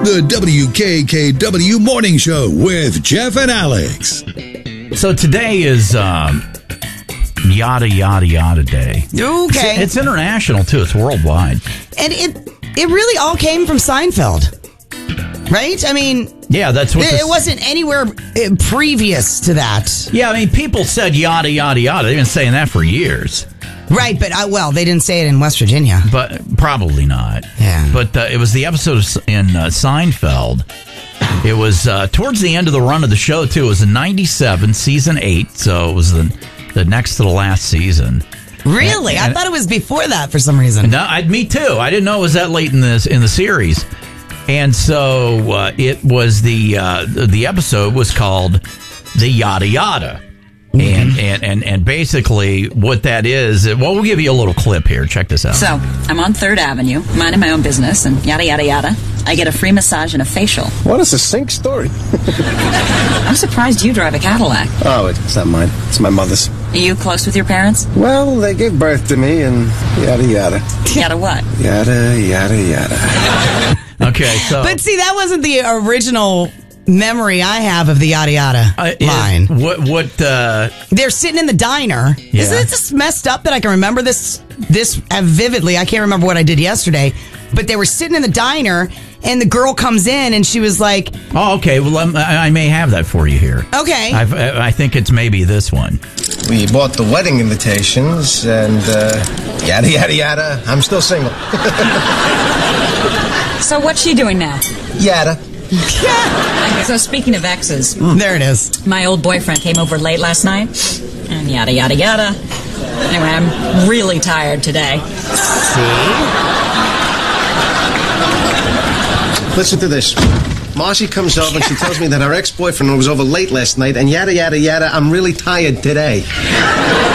the WKKW Morning Show with Jeff and Alex. So today is Yada Yada Yada Day. Okay. It's international, too. It's worldwide. And it really all came from Seinfeld, right? I mean... Yeah, that's what... It wasn't anywhere previous to that. Yeah, I mean, people said yada, yada, yada. They've been saying that for years. Right, but, they didn't say it in West Virginia. But probably not. Yeah. But it was the episode in Seinfeld. It was towards the end of the run of the show, too. It was in 97, season 8, so it was the next to the last season. Really? I thought it was before that for some reason. No, me too. I didn't know it was that late in the series. And so it was the episode was called The Yada Yada. And basically what that is, we'll give you a little clip here. Check this out. So, I'm on 3rd Avenue, minding my own business, and yada, yada, yada. I get a free massage and a facial. What a succinct story. I'm surprised you drive a Cadillac. Oh, it's not mine. It's my mother's. Are you close with your parents? Well, they gave birth to me and yada, yada. Yada what? Yada, yada, yada. Okay, so... But see, that wasn't the original memory I have of the yada yada line. They're sitting in the diner. Yeah. Isn't it just messed up that I can remember this vividly? I can't remember what I did yesterday. But they were sitting in the diner, and the girl comes in, and she was like... Oh, okay. Well, I may have that for you here. Okay. I think it's maybe this one. We bought the wedding invitations, and yada, yada, yada. I'm still single. So what's she doing now? Yada. So speaking of exes... There it is. My old boyfriend came over late last night, and yada, yada, yada. Anyway, I'm really tired today. See? Listen to this. Marcy comes over and she tells me that her ex-boyfriend was over late last night and yada, yada, yada. I'm really tired today.